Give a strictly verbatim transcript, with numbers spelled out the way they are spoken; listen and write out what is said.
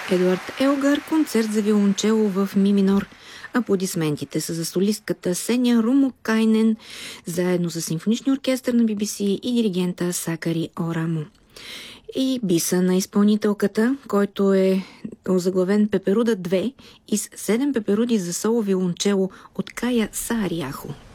Едуард Елгар, концерт за виолончело в ми минор. Аплодисментите са за солистката Сеня Румокайнен, заедно с симфоничния оркестър на Би Би Си и диригента Сакари Орамо. И биса на изпълнителката, който е озаглавен Пеперуда две и с седем пеперуди за соло виолончело от Кая Сааряхо.